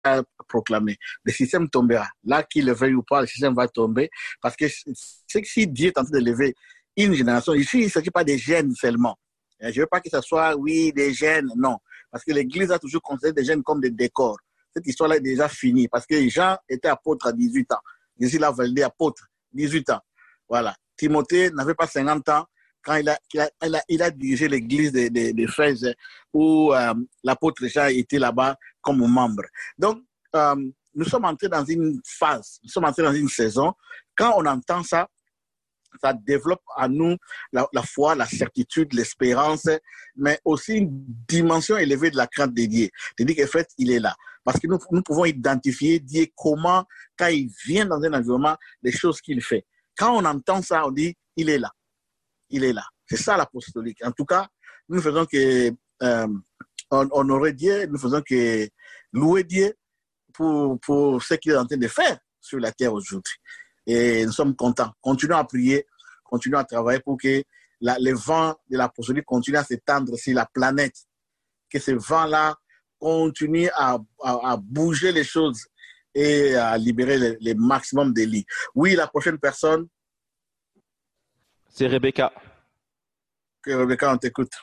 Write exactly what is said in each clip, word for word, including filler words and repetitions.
proclamé. Le système tombera. Là, qu'il le veuille ou pas, le système va tomber parce que c'est que si Dieu est en train de lever une génération, ici, il ne s'agit pas des jeunes seulement. Je ne veux pas que ce soit, oui, des jeunes, non. Parce que l'Église a toujours considéré des jeunes comme des décors. Cette histoire-là est déjà finie parce que Jean était apôtre à dix-huit ans. Jésus l'a validé apôtre, dix-huit ans. Voilà. Timothée n'avait pas cinquante ans quand il a, il a, il a, il a dirigé l'église de, de, de Fès où euh, l'apôtre Jean était là-bas comme membre. Donc, euh, nous sommes entrés dans une phase, nous sommes entrés dans une saison. Quand on entend ça, ça développe à nous la, la foi, la certitude, l'espérance, mais aussi une dimension élevée de la crainte de Dieu. C'est-à-dire qu'en fait, il est là. Parce que nous, nous pouvons identifier Dieu comment, quand il vient dans un environnement, les choses qu'il fait. Quand on entend ça, on dit, il est là. Il est là. C'est ça l'apostolique. En tout cas, nous ne faisons que euh, honorer Dieu, nous ne faisons que louer Dieu pour, pour ce qu'il est en train de faire sur la terre aujourd'hui. Et nous sommes contents. Continuons à prier, continuons à travailler pour que la, les vents de l'apostolique continuent à s'étendre sur la planète. Que ces vents-là continuent à, à, à bouger les choses et à libérer le, le maximum de lits. Oui, la prochaine personne. C'est Rebecca. Que Rebecca, on t'écoute.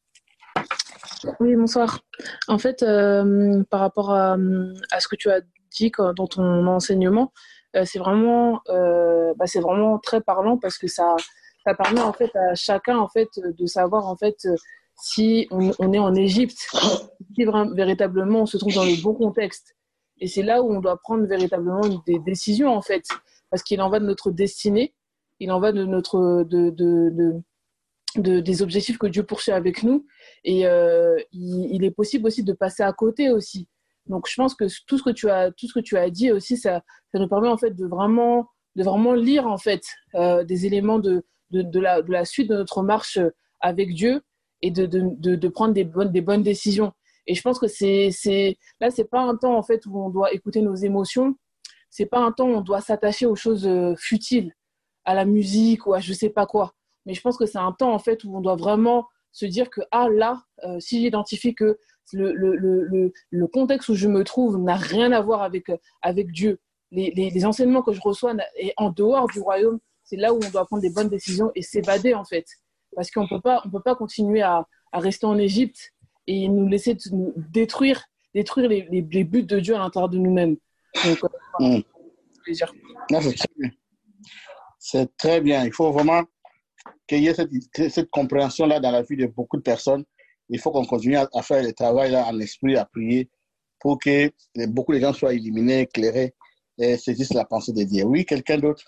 Oui, bonsoir. En fait, euh, par rapport à, à ce que tu as dit dans ton enseignement, euh, c'est vraiment, euh, bah, c'est vraiment très parlant parce que ça, ça permet en fait à chacun en fait de savoir en fait si on, on est en Égypte, si vraiment, véritablement on se trouve dans le bon contexte. Et c'est là où on doit prendre véritablement des décisions en fait, parce qu'il en va de notre destinée, il en va de notre de de, de De, des objectifs que Dieu poursuit avec nous et euh, il, il est possible aussi de passer à côté aussi. Donc je pense que tout ce que tu as tout ce que tu as dit aussi ça ça nous permet en fait de vraiment de vraiment lire en fait euh, des éléments de de de la de la suite de notre marche avec Dieu et de de de, de prendre des bonnes des bonnes décisions. Et je pense que c'est c'est là c'est pas un temps en fait où on doit écouter nos émotions, c'est pas un temps où on doit s'attacher aux choses futiles, à la musique ou à je sais pas quoi. Mais je pense que c'est un temps en fait où on doit vraiment se dire que ah là, euh, si j'identifie que le, le, le, le contexte où je me trouve n'a rien à voir avec, avec Dieu, les, les, les enseignements que je reçois et en dehors du royaume, c'est là où on doit prendre des bonnes décisions et s'évader en fait. Parce qu'on peut pas, on peut pas continuer à, à rester en Égypte et nous laisser t- nous détruire, détruire les, les, les buts de Dieu à l'intérieur de nous-mêmes. Donc, euh, voilà, Mmh. plaisir. Non, c'est très bien. C'est très bien. Il faut vraiment qu'il y ait cette, cette compréhension-là dans la vie de beaucoup de personnes. Il faut qu'on continue à, à faire le travail là, en esprit, à prier, pour que les, beaucoup de gens soient illuminés, éclairés et saisissent la pensée de Dieu. Oui, quelqu'un d'autre?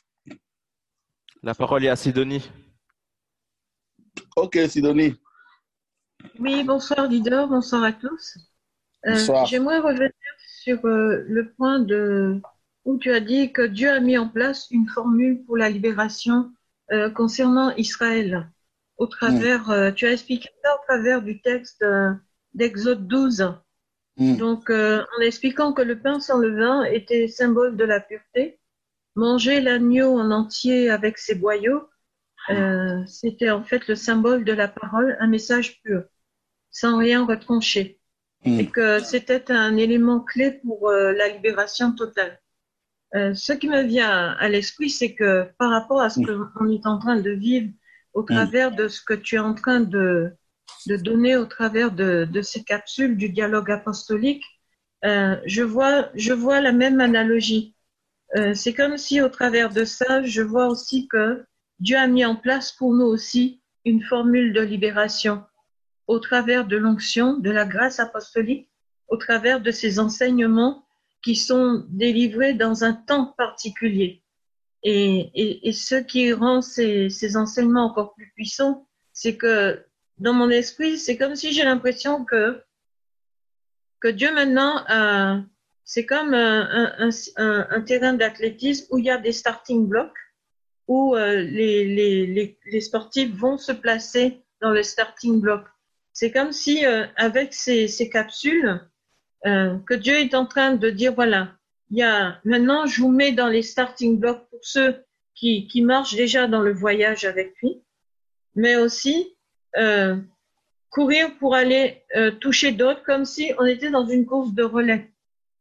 La parole est à Sidonie. Ok, Sidonie. Oui, bonsoir leader, bonsoir à tous. Euh, Bonsoir. J'aimerais revenir sur euh, le point de, où tu as dit que Dieu a mis en place une formule pour la libération euh, concernant Israël. Au travers, euh, tu as expliqué ça au travers du texte euh, d'Exode douze. Mm. Donc, euh, en expliquant que le pain sans levain était symbole de la pureté, manger l'agneau en entier avec ses boyaux, euh, c'était en fait le symbole de la parole, un message pur, sans rien retrancher. Mm. Et que c'était un élément clé pour euh, la libération totale. Euh, ce qui me vient à l'esprit, c'est que par rapport à ce qu'on est en train de vivre au travers de ce que tu es en train de, de donner au travers de, de ces capsules du dialogue apostolique, euh, je vois, je vois la même analogie. Euh, c'est comme si au travers de ça, je vois aussi que Dieu a mis en place pour nous aussi une formule de libération au travers de l'onction, de la grâce apostolique, au travers de ces enseignements qui sont délivrés dans un temps particulier. Et, et, et ce qui rend ces, ces enseignements encore plus puissants, c'est que dans mon esprit, c'est comme si j'ai l'impression que, que Dieu maintenant, euh, c'est comme un, un, un, un terrain d'athlétisme où il y a des starting blocks, où euh, les, les, les, les sportifs vont se placer dans le starting block. C'est comme si, euh, avec ces, ces capsules, euh, que Dieu est en train de dire, voilà, il y a, maintenant, je vous mets dans les starting blocks pour ceux qui, qui marchent déjà dans le voyage avec lui, mais aussi euh, courir pour aller euh, toucher d'autres, comme si on était dans une course de relais.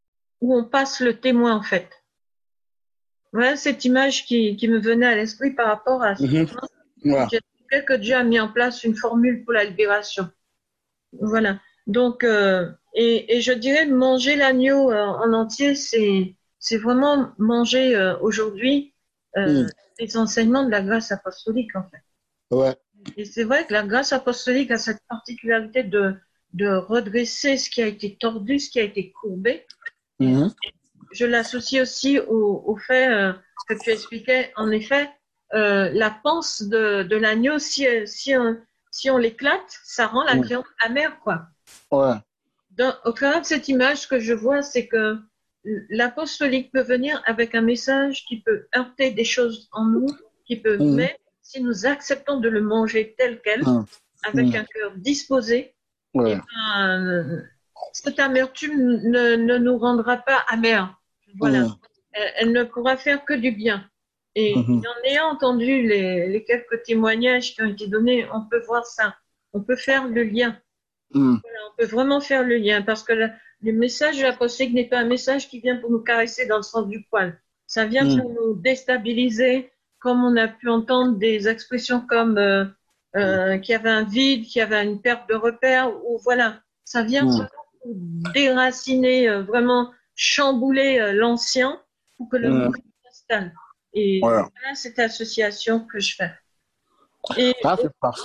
où on passe le témoin, en fait. Voilà cette image qui, qui me venait à l'esprit par rapport à ce Mhm. point. Ouais. J'expliquais que Dieu a mis en place une formule pour la libération. Voilà. Donc, euh, et, et je dirais manger l'agneau euh, en entier, c'est c'est vraiment manger euh, aujourd'hui euh, Mm. les enseignements de la grâce apostolique, en fait. Ouais. Et c'est vrai que la grâce apostolique a cette particularité de, de redresser ce qui a été tordu, ce qui a été courbé. Mhm. Je l'associe aussi au, au fait euh, que tu expliquais, en effet, euh, la panse de, de l'agneau, si, si, on, si on l'éclate, ça rend la Mm. viande amère, quoi. Ouais. Dans, au travers de cette image, ce que je vois, c'est que l'apostolique peut venir avec un message qui peut heurter des choses en nous, qui peut, Mm. mais si nous acceptons de le manger tel quel, Mm. avec Mm. un cœur disposé, Ouais. et ben, euh, cette amertume ne, ne nous rendra pas amers. Voilà. Mm. Elle, elle ne pourra faire que du bien. Et, Mhm. et en ayant entendu les, les quelques témoignages qui ont été donnés, on peut voir ça. On peut faire le lien. Mm. Voilà, on peut vraiment faire le lien parce que le, le message de l'apostolique n'est pas un message qui vient pour nous caresser dans le sens du poil. Ça vient Mm. pour nous déstabiliser, comme on a pu entendre des expressions comme euh, euh, qu'il y avait un vide, qu'il y avait une perte de repère, ou voilà. Ça vient Mm. vraiment pour déraciner, euh, vraiment chambouler euh, l'ancien pour que le Mm. nouveau s'installe. Et Voilà. voilà cette association que je fais. Et, Ah, c'est parfait.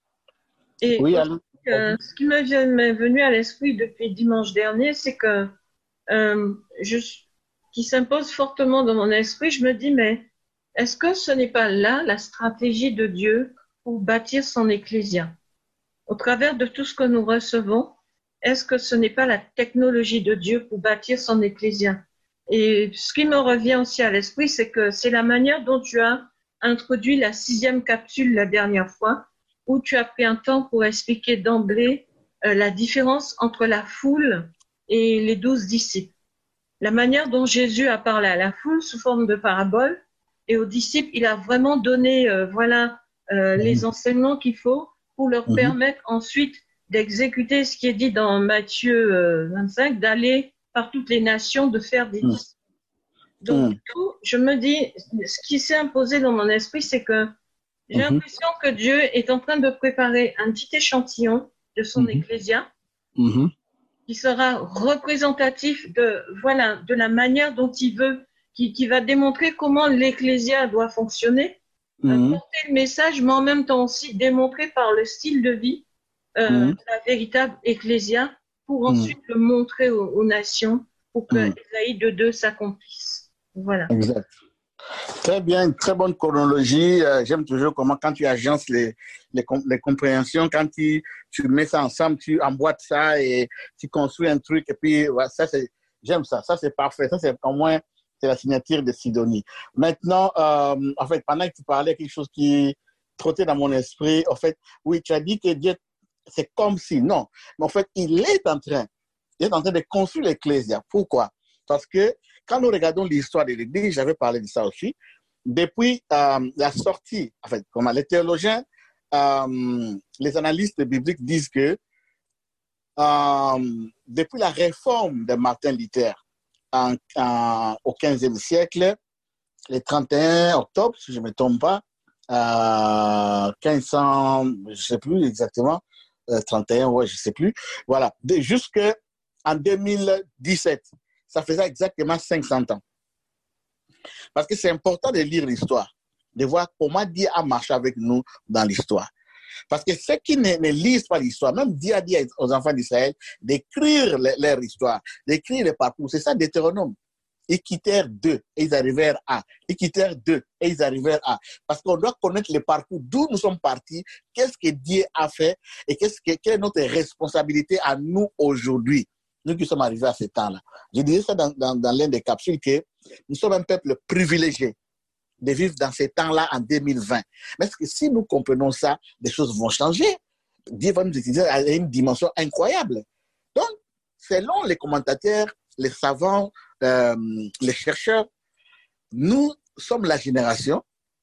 et Oui, aussi, allez. euh, ce qui m'est venu m'est venu à l'esprit depuis dimanche dernier, c'est que euh, je, qui s'impose fortement dans mon esprit, je me dis, mais est-ce que ce n'est pas là la stratégie de Dieu pour bâtir son ecclésia? Au travers de tout ce que nous recevons, est-ce que ce n'est pas la technologie de Dieu pour bâtir son ecclésia? Et ce qui me revient aussi à l'esprit, c'est que c'est la manière dont tu as introduit la sixième capsule la dernière fois, où tu as pris un temps pour expliquer d'emblée euh, la différence entre la foule et les douze disciples. La manière dont Jésus a parlé à la foule sous forme de parabole, et aux disciples, il a vraiment donné euh, voilà euh, Mhm. les enseignements qu'il faut pour leur Mhm. permettre ensuite d'exécuter ce qui est dit dans Matthieu euh, vingt-cinq, d'aller par toutes les nations, de faire des Mm. disciples. Donc, Mm. du coup, je me dis, ce qui s'est imposé dans mon esprit, c'est que j'ai Mhm. l'impression que Dieu est en train de préparer un petit échantillon de son Mhm. ecclésia Mhm. qui sera représentatif de, voilà, de la manière dont il veut, qui, qui va démontrer comment l'ecclésia doit fonctionner, euh, Mhm. porter le message, mais en même temps aussi démontrer par le style de vie euh, Mhm. la véritable ecclésia pour Mhm. ensuite le montrer aux, aux nations pour que Mhm. Ésaïe deux deux s'accomplisse. Voilà. Exact. Très bien, une très bonne chronologie. Euh, J'aime toujours comment, quand tu agences les, les, com- les compréhensions, quand tu, tu mets ça ensemble, tu emboîtes ça et tu construis un truc. Et puis, ouais, ça, c'est, j'aime ça. Ça, c'est parfait. Ça, c'est au moins, c'est la signature de Sidonie. Maintenant, euh, en fait, pendant que tu parlais, quelque chose qui trottait dans mon esprit, en fait, oui, tu as dit que Dieu, c'est comme si, non. Mais en fait, il est en train, il est en train de construire l'Ecclésia. Pourquoi? Parce que quand nous regardons l'histoire de l'Église, j'avais parlé de ça aussi, depuis euh, la sortie, en fait, comment les théologiens, euh, les analystes bibliques disent que euh, depuis la réforme de Martin Luther en, en, au quinzième siècle, le trente et un octobre, si je ne me trompe pas, euh, quinze cents, je ne sais plus exactement, euh, trente et un, ouais, je ne sais plus, voilà, jusqu'en deux mille dix-sept. Ça faisait exactement cinq cents ans. Parce que c'est important de lire l'histoire, de voir comment Dieu a marché avec nous dans l'histoire. Parce que ceux qui ne, ne lisent pas l'histoire, même Dieu a dit aux enfants d'Israël d'écrire leur histoire, d'écrire le parcours. C'est ça Deutéronome. Ils quittèrent deux et ils arrivèrent à. Ils quittèrent deux et ils arrivèrent à. Parce qu'on doit connaître le parcours, d'où nous sommes partis, qu'est-ce que Dieu a fait et qu'est-ce que, quelle est notre responsabilité à nous aujourd'hui. Nous qui sommes arrivés à ce temps-là. Je disais ça dans, dans, dans l'un des capsules que nous sommes un peuple privilégié de vivre dans ces temps-là en deux mille vingt. Mais est-ce que si nous comprenons ça, des choses vont changer? Dieu va nous utiliser à une dimension incroyable. Donc, selon les commentateurs, les savants, euh, les chercheurs, nous sommes la génération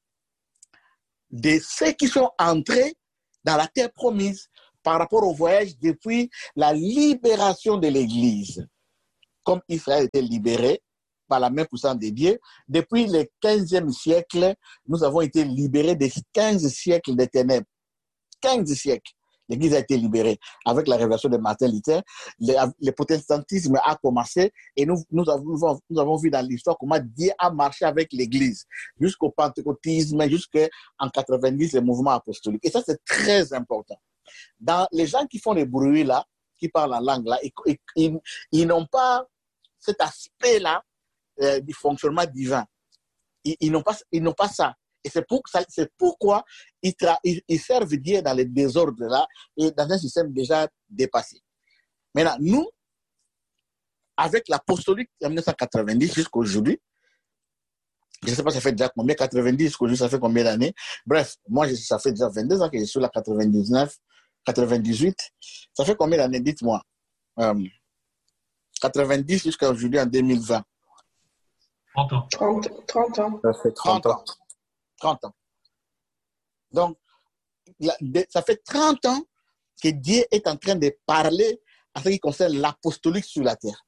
de ceux qui sont entrés dans la terre promise par rapport au voyage depuis la libération de l'Église. comme Israël était libéré par la main puissante de Dieu, depuis le quinzième siècle, nous avons été libérés des quinze siècles de ténèbres. quinze siècles. L'Église a été libérée avec la révélation de Martin Luther. Le, le protestantisme a commencé et nous, nous, avons, nous avons vu dans l'histoire comment Dieu a marché avec l'Église jusqu'au pentecôtisme, jusqu'en quatre-vingt-dix, le mouvement apostolique. Et ça, c'est très important. Dans les gens qui font les bruits là, qui parlent en langue là, ils, ils, ils, ils n'ont pas cet aspect-là euh, du fonctionnement divin. Ils, ils n'ont pas, ils n'ont pas ça. Et c'est, pour, c'est pourquoi ils, tra- ils, ils servent Dieu dans les désordres là et dans un système déjà dépassé. Maintenant, nous, avec l'apostolique en mille neuf cent quatre-vingt-dix jusqu'à aujourd'hui, je ne sais pas ça fait déjà combien, quatre-vingt-dix jusqu'à aujourd'hui, ça fait combien d'années? Bref, moi, ça fait déjà vingt-deux ans que je suis là, quatre-vingt-dix-neuf, quatre-vingt-dix-huit. Ça fait combien d'années, dites-moi? euh, quatre-vingt-dix jusqu'à aujourd'hui en deux mille vingt. trente ans. trente, trente ans. Ça fait trente ans. trente ans. Donc, ça fait trente ans que Dieu est en train de parler en ce qui concerne l'apostolique sur la terre.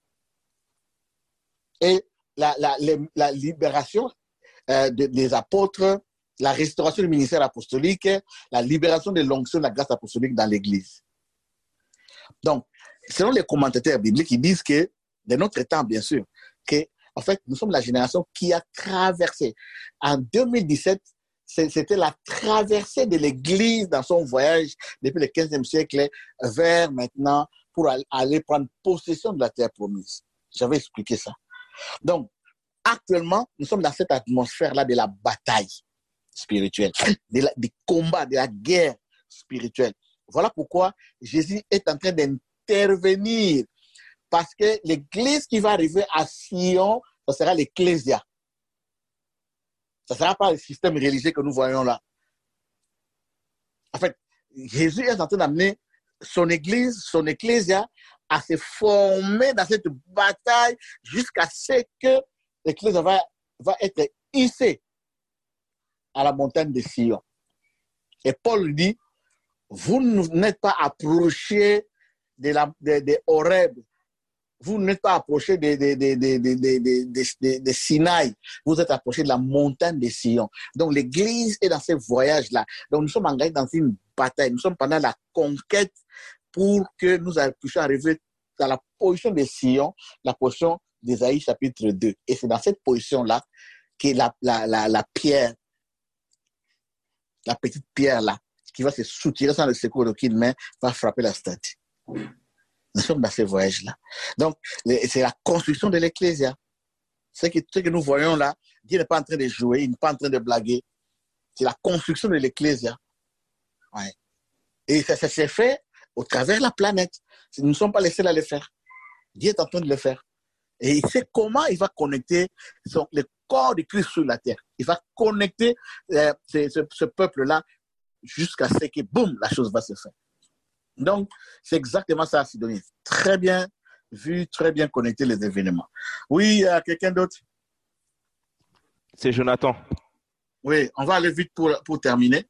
Et la, la, la libération euh, de, des apôtres, la restauration du ministère apostolique, la libération de l'onction de la grâce apostolique dans l'Église. Donc, selon les commentateurs bibliques, ils disent que, de notre temps, bien sûr, que en fait, nous sommes la génération qui a traversé. En deux mille dix-sept, c'était la traversée de l'Église dans son voyage depuis le quinzième siècle vers maintenant pour aller prendre possession de la terre promise. J'avais expliqué ça. Donc, actuellement, nous sommes dans cette atmosphère-là de la bataille spirituelle, de la, du combat, de la guerre spirituelle. Voilà pourquoi Jésus est en train d'intervenir. Parce que l'Église qui va arriver à Sion, ça sera l'Ecclésia. Ça ne sera pas le système religieux que nous voyons là. En fait, Jésus est en train d'amener son Église, son Ecclésia, à se former dans cette bataille jusqu'à ce que l'Église va, va être hissée à la montagne de Sion. Et Paul dit, vous n'êtes pas approchés de, la, de, de Horeb, vous n'êtes pas approché de, de, de, de, de, de, de, de, de Sinaï, vous êtes approché de la montagne de Sion. Donc l'Église est dans ce voyage-là. Donc nous sommes engagés dans une bataille. Nous sommes pendant la conquête pour que nous puissions arriver à la position de Sion, la position d'Ésaïe chapitre deux. Et c'est dans cette position-là que la, la, la, la pierre, la petite pierre-là, qui va se soutirer sans le secours d'aucune main, va frapper la statue. Nous sommes dans ce voyage-là. Donc, c'est la construction de l'Ecclésia. Ce que, ce que nous voyons là, Dieu n'est pas en train de jouer, il n'est pas en train de blaguer. C'est la construction de l'Ecclésia. Ouais. Et ça, ça s'est fait au travers de la planète. Nous ne sommes pas les seuls à le faire. Dieu est en train de le faire. Et il sait comment il va connecter son, le corps de Christ sur la terre. Il va connecter euh, ce, ce, ce peuple-là jusqu'à ce que, boum, la chose va se faire. Donc, c'est exactement ça, Sidonie. Très bien vu, très bien connecté les événements. Oui, il y a quelqu'un d'autre? C'est Jonathan. Oui, on va aller vite pour, pour terminer.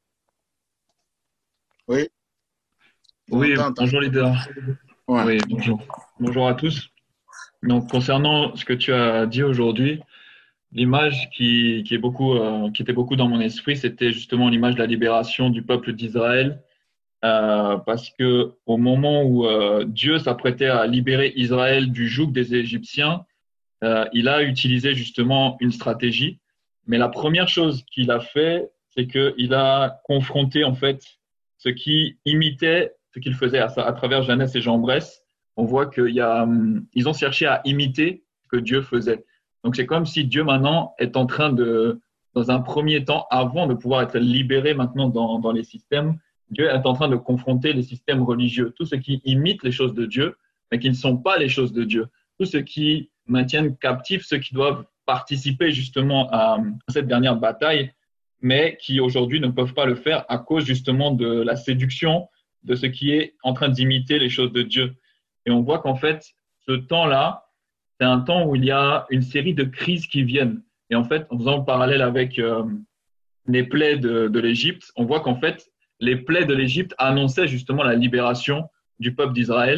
Oui. Oui, bonjour leader. Ouais. Oui, bonjour. Bonjour à tous. Donc, concernant ce que tu as dit aujourd'hui, l'image qui, qui, est beaucoup, euh, qui était beaucoup dans mon esprit, c'était justement l'image de la libération du peuple d'Israël. Euh, parce que au moment où euh, Dieu s'apprêtait à libérer Israël du joug des Égyptiens, euh, il a utilisé justement une stratégie. Mais la première chose qu'il a fait, c'est qu'il a confronté en fait ce qui imitait ce qu'il faisait à, à travers Jeannès et Jean Bresse. On voit qu'il y a, hum, ils ont cherché à imiter ce que Dieu faisait. Donc c'est comme si Dieu maintenant est en train de, dans un premier temps, avant de pouvoir être libéré maintenant dans, dans les systèmes, Dieu est en train de confronter les systèmes religieux, tous ceux qui imitent les choses de Dieu, mais qui ne sont pas les choses de Dieu, tous ceux qui maintiennent captifs ceux qui doivent participer justement à cette dernière bataille, mais qui aujourd'hui ne peuvent pas le faire à cause justement de la séduction de ce qui est en train d'imiter les choses de Dieu. Et on voit qu'en fait, ce temps-là, c'est un temps où il y a une série de crises qui viennent. Et en fait, en faisant le parallèle avec euh, les plaies de, de l'Égypte, on voit qu'en fait, les plaies de l'Égypte annonçaient justement la libération du peuple d'Israël.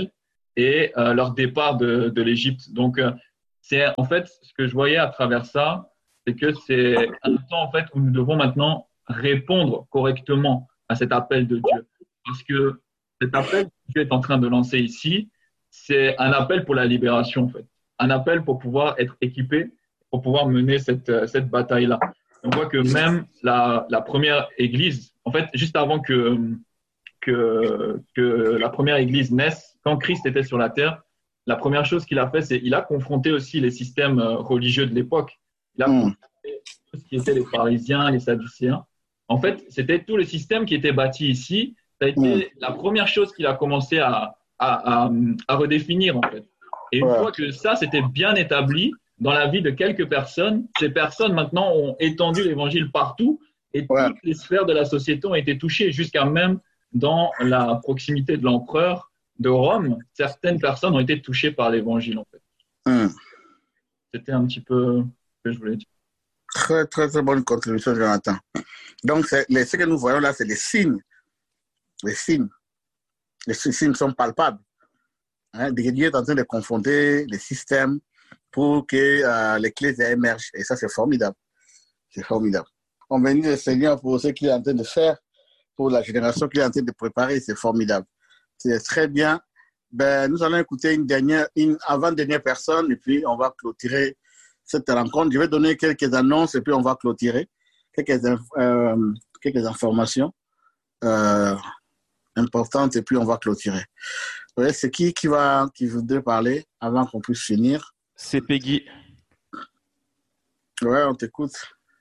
et euh, leur départ de, de l'Égypte. Donc, euh, c'est en fait ce que je voyais à travers ça, c'est que c'est un temps en fait où nous devons maintenant répondre correctement à cet appel de Dieu. Parce que cet appel que Dieu est en train de lancer ici, c'est un appel pour la libération en fait. Un appel pour pouvoir être équipé, pour pouvoir mener cette, cette bataille-là. On voit que même la, la première église, en fait, juste avant que, que, que la première église naisse, quand Christ était sur la terre, la première chose qu'il a fait, c'est qu'il a confronté aussi les systèmes religieux de l'époque. Il a Mm. confronté tout ce qui était les pharisiens, les sadducéens. En fait, c'était tout le système qui était bâti ici. Ça a été Mm. la première chose qu'il a commencé à, à, à, à redéfinir, en fait. Et une Ouais. fois que ça, c'était bien établi dans la vie de quelques personnes, ces personnes maintenant ont étendu l'évangile partout et Ouais. toutes les sphères de la société ont été touchées, jusqu'à même dans la proximité de l'empereur de Rome, certaines personnes ont été touchées par l'évangile, en fait. Mm. C'était un petit peu ce que je voulais dire. Très, très, très bonne contribution, Jonathan. Donc, c'est- les- ce que nous voyons là, c'est les signes. Les signes. Les signes sont palpables. Hein, Dieu est en train de confronter les systèmes pour que euh, l'Église émerge. Et ça, c'est formidable. C'est formidable. On bénit le Seigneur pour ce qu'il est en train de faire, pour la génération qu'il est en train de préparer. C'est formidable. C'est très bien. Ben, nous allons écouter une dernière, une avant-dernière personne et puis on va clôturer cette rencontre. Je vais donner quelques annonces et puis on va clôturer. Quelques, inf- euh, quelques informations euh, importantes et puis on va clôturer. Ouais, c'est qui qui va qui voudrait parler avant qu'on puisse finir? C'est Peggy. Ouais, on t'écoute.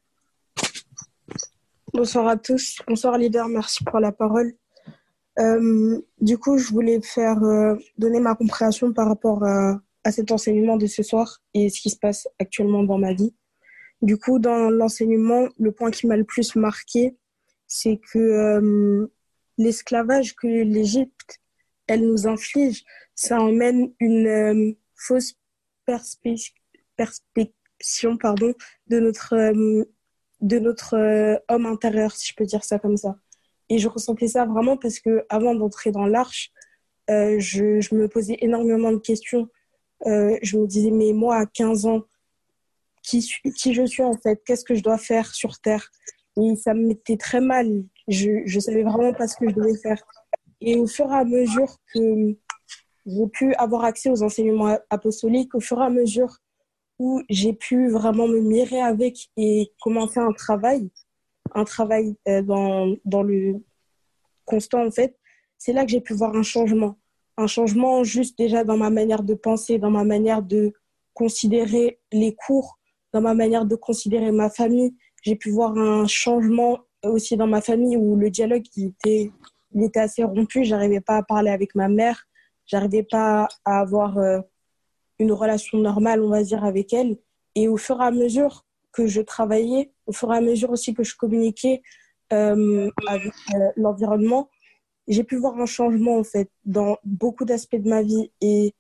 Bonsoir à tous. Bonsoir leader, merci pour la parole. Euh, du coup, je voulais faire euh, donner ma compréhension par rapport à, à cet enseignement de ce soir et ce qui se passe actuellement dans ma vie. Du coup, dans l'enseignement, le point qui m'a le plus marqué, c'est que euh, l'esclavage que l'Égypte, elle nous inflige, ça emmène une euh, fausse perspe- perspection pardon, de notre, euh, de notre euh, homme intérieur, si je peux dire ça comme ça. Et je ressentais ça vraiment parce que avant d'entrer dans l'arche, euh, je, je me posais énormément de questions. Euh, je me disais, mais moi, à quinze ans, qui, suis- qui je suis en fait? Qu'est-ce que je dois faire sur Terre? Et ça me mettait très mal. Je ne savais vraiment pas ce que je devais faire. Et au fur et à mesure que j'ai pu avoir accès aux enseignements apostoliques, au fur et à mesure où j'ai pu vraiment me mirer avec et commencer un travail, un travail euh, dans, dans le constant en fait, c'est là que j'ai pu voir un changement. Un changement juste déjà dans ma manière de penser, dans ma manière de considérer les cours, dans ma manière de considérer ma famille. J'ai pu voir un changement aussi dans ma famille où le dialogue il était, il était assez rompu. J'arrivais pas à parler avec ma mère, j'arrivais pas à avoir euh, une relation normale, on va dire, avec elle. Et au fur et à mesure que je travaillais, au fur et à mesure aussi que je communiquais euh, avec euh, l'environnement, j'ai pu voir un changement en fait dans beaucoup d'aspects de ma vie. Et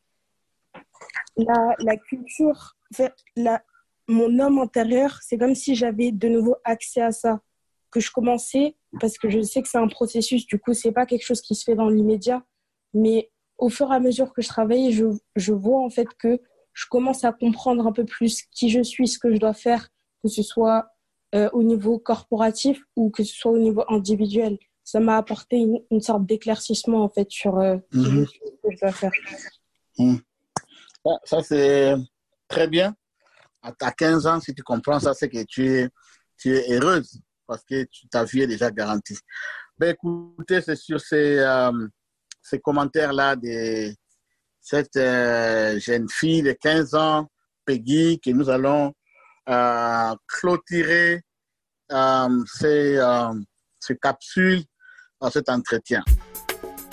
la, la culture, en fait, la, mon homme intérieur, c'est comme si j'avais de nouveau accès à ça, que je commençais, parce que je sais que c'est un processus, du coup, c'est pas quelque chose qui se fait dans l'immédiat, mais au fur et à mesure que je travaillais, je, je vois en fait que je commence à comprendre un peu plus qui je suis, ce que je dois faire, que ce soit euh, au niveau corporatif ou que ce soit au niveau individuel. Ça m'a apporté une, une sorte d'éclaircissement en fait sur euh, qui je Mhm. suis, ce que je dois faire. Mm. Ça, ça, c'est très bien. À ta quinze ans, si tu comprends ça, c'est que tu es, tu es heureuse parce que tu- ta vie est déjà garantie. Ben, écoutez, c'est sur ces, euh, ces commentaires-là de cette euh, jeune fille de quinze ans, Peggy, que nous allons euh, clôturer euh, ces, euh, ces capsules dans cet entretien.